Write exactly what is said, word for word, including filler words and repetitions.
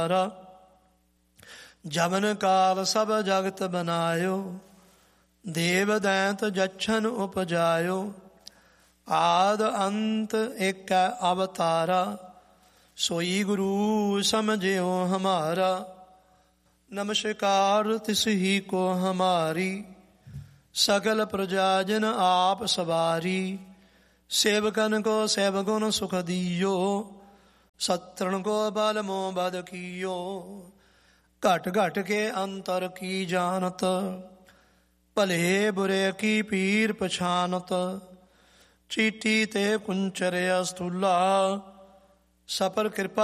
ਜਮਨ ਕਾਲ ਸਭ ਜਗਤ ਬਨਾਇਓ, ਦੇਵ ਦੈਂਤ ਜਛਨ ਉਪਜਾਇਓ। ਆਦ ਅੰਤ ਏਕੈ ਅਵਤਾਰਾ, सोई गुरु समझियो हमारा। नमस्कार तिस ही को हमारी, सकल प्रजाजन आप सवारी। सेवकन को सेवगुण सुख दियो, सत्रण को बल मोह बद कियो। घट घट के अंतर की जानत, भले बुरे की पीर पछानत। चीटी ते कुंचर अस्तूला, सपर कृपा